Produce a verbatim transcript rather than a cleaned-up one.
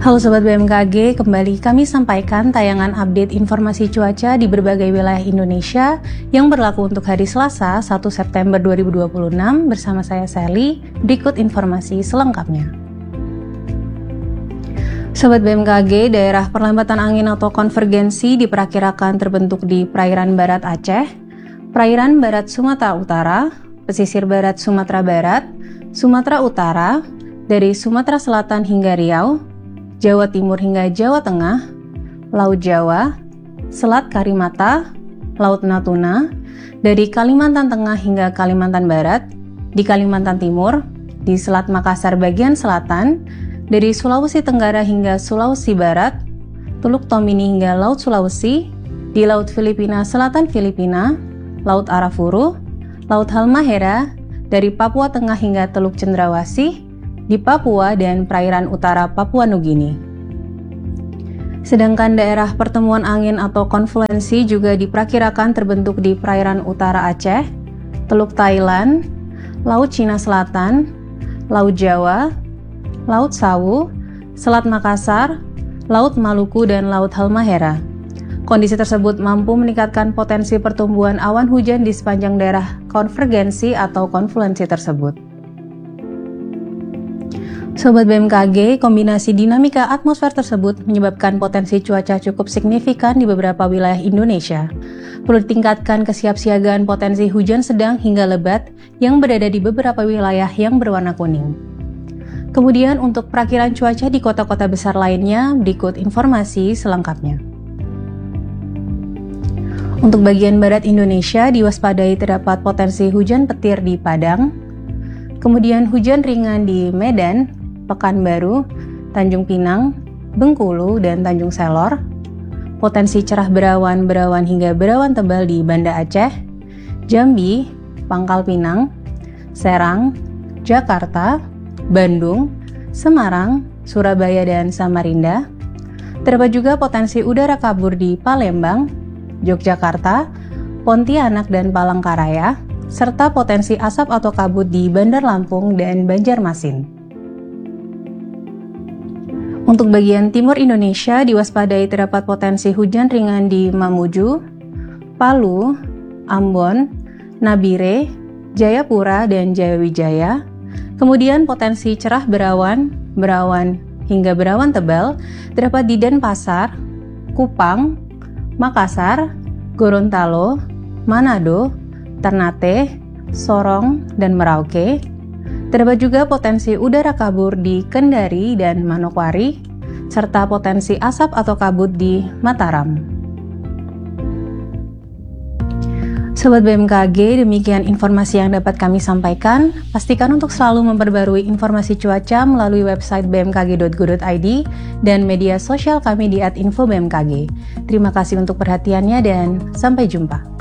Halo Sobat B M K G, kembali kami sampaikan tayangan update informasi cuaca di berbagai wilayah Indonesia yang berlaku untuk hari Selasa satu September dua ribu dua puluh enam bersama saya Sally. Berikut informasi selengkapnya. Sobat B M K G, daerah perlambatan angin atau konvergensi diperkirakan terbentuk di perairan barat Aceh, perairan barat Sumatera Utara, pesisir barat Sumatera Barat, Sumatera Utara, dari Sumatera Selatan hingga Riau, Jawa Timur hingga Jawa Tengah, Laut Jawa, Selat Karimata, Laut Natuna, dari Kalimantan Tengah hingga Kalimantan Barat, di Kalimantan Timur, di Selat Makassar bagian selatan, dari Sulawesi Tenggara hingga Sulawesi Barat, Teluk Tomini hingga Laut Sulawesi, di Laut Filipina Selatan Filipina, Laut Arafuru, Laut Halmahera, dari Papua Tengah hingga Teluk Cendrawasih, di Papua dan perairan utara Papua Nugini. Sedangkan daerah pertemuan angin atau konfluensi juga diperkirakan terbentuk di perairan utara Aceh, Teluk Thailand, Laut Cina Selatan, Laut Jawa, Laut Sawu, Selat Makassar, Laut Maluku, dan Laut Halmahera. Kondisi tersebut mampu meningkatkan potensi pertumbuhan awan hujan di sepanjang daerah konvergensi atau konfluensi tersebut. Sobat B M K G, kombinasi dinamika atmosfer tersebut menyebabkan potensi cuaca cukup signifikan di beberapa wilayah Indonesia. Perlu ditingkatkan kesiapsiagaan potensi hujan sedang hingga lebat yang berada di beberapa wilayah yang berwarna kuning. Kemudian untuk perakiran cuaca di kota-kota besar lainnya, berikut informasi selengkapnya. Untuk bagian barat Indonesia, diwaspadai terdapat potensi hujan petir di Padang, kemudian hujan ringan di Medan, Pekanbaru, Tanjung Pinang, Bengkulu, dan Tanjung Selor, potensi cerah berawan-berawan hingga berawan tebal di Banda Aceh, Jambi, Pangkal Pinang, Serang, Jakarta, Bandung, Semarang, Surabaya, dan Samarinda. Terdapat juga potensi udara kabur di Palembang, Yogyakarta, Pontianak, dan Palangkaraya, serta potensi asap atau kabut di Bandar Lampung dan Banjarmasin. Untuk bagian timur Indonesia, diwaspadai terdapat potensi hujan ringan di Mamuju, Palu, Ambon, Nabire, Jayapura, dan Jayawijaya. Kemudian potensi cerah berawan, berawan hingga berawan tebal terdapat di Denpasar, Kupang, Makassar, Gorontalo, Manado, Ternate, Sorong, dan Merauke. Terdapat juga potensi udara kabur di Kendari dan Manokwari, serta potensi asap atau kabut di Mataram. Sobat B M K G, demikian informasi yang dapat kami sampaikan. Pastikan untuk selalu memperbarui informasi cuaca melalui website b m k g dot go dot i d dan media sosial kami di at info b m k g. Terima kasih untuk perhatiannya dan sampai jumpa.